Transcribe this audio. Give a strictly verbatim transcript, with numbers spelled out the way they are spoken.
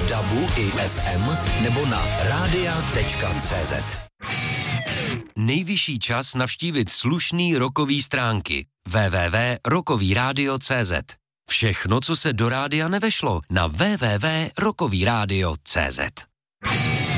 dabu i ef em nebo na rádia tečka cé zet. Nejvyšší čas navštívit slušný rockový stránky w w w tečka rockový rádio tečka cé zet. Všechno, co se do rádia nevešlo, na w w w tečka rockový rádio tečka cé zet.